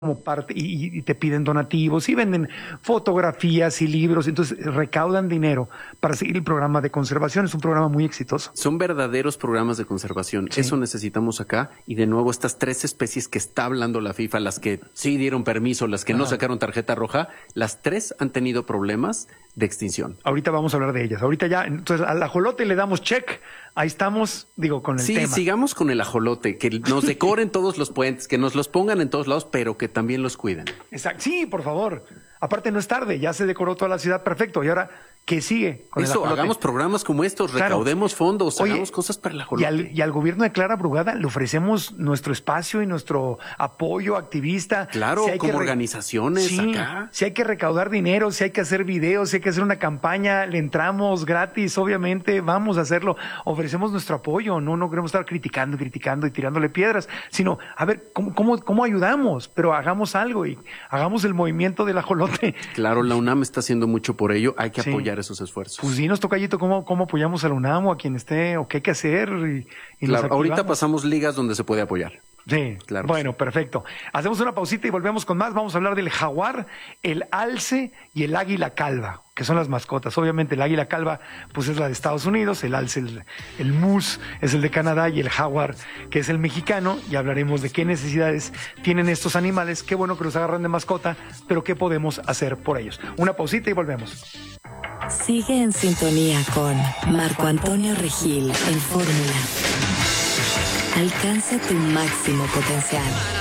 como parte y te piden donativos y venden fotografías y libros, entonces recaudan dinero para seguir el programa de conservación. Es un programa muy exitoso. Son verdaderos programas de conservación. Sí. Eso necesitamos acá. Y de nuevo, estas 3 especies que está hablando la FIFA, las que sí dieron permiso, las que no sacaron tarjeta roja, las 3 han tenido problemas de extinción. Ahorita vamos a hablar de ellas. Ahorita ya, entonces al ajolote le damos check. Ahí estamos, con el tema. Sí, sigamos con el ajolote, que nos decoren todos los puentes, que nos los pongan en todos lados, pero que también los cuiden. Exacto. Sí, por favor. Aparte no es tarde, ya se decoró toda la ciudad, perfecto. Y ahora, ¿qué sigue con eso? Hagamos programas como estos, recaudemos fondos, hagamos cosas para el ajolote. Y al gobierno de Clara Brugada le ofrecemos nuestro espacio y nuestro apoyo activista. Claro, si como organizaciones acá. Si hay que recaudar dinero, si hay que hacer videos, si hay que hacer una campaña, le entramos gratis, obviamente, vamos a hacerlo. Ofrecemos nuestro apoyo, no queremos estar criticando y tirándole piedras, sino, a ver, ¿cómo ayudamos? Pero hagamos algo y hagamos el movimiento del ajolote. Claro, la UNAM está haciendo mucho por ello, hay que apoyar esos esfuerzos. Pues dinos, tocayito, ¿cómo apoyamos a la UNAM o a quien esté, o qué hay que hacer? Y claro, ahorita pasamos ligas donde se puede apoyar. Sí, claro. Bueno, perfecto. Hacemos una pausita y volvemos con más. Vamos a hablar del jaguar, el alce y el águila calva, que son las mascotas. Obviamente el águila calva pues es la de Estados Unidos, el alce, el moose es el de Canadá y el jaguar, que es el mexicano. Y hablaremos de qué necesidades tienen estos animales. Qué bueno que los agarran de mascota, pero qué podemos hacer por ellos. Una pausita y volvemos. Sigue en sintonía con Marco Antonio Regil en Fórmula. Alcanza tu máximo potencial.